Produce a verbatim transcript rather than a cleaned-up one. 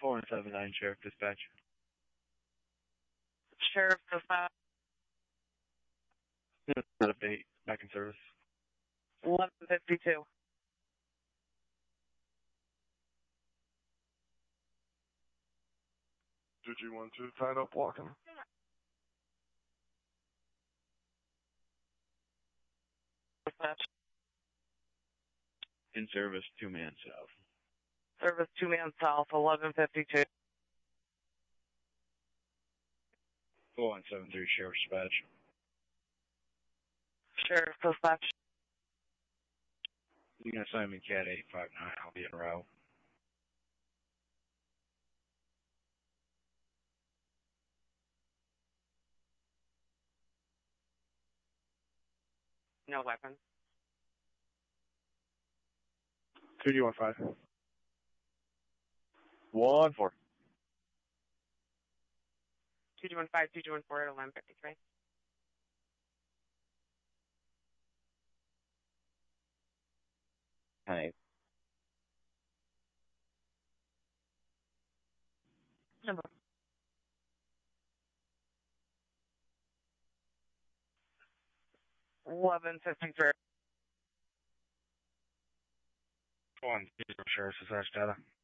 four one seven nine, Sheriff Dispatch. Sheriff Dispatch. Not update. Back in service. eleven fifty-two. two G one two, tied up, walking. Dispatch. In service, two man south. Service two man south, eleven fifty-two. four one seven three, Sheriff Dispatch. Sheriff Dispatch. You can assign me cat eight five nine. I'll be en route. No weapon. two G one five. one four. two G one five, two G one four at eleven fifty-three. Hi. Number. eleven fifty-three. One zero, Sheriff Dispatch data.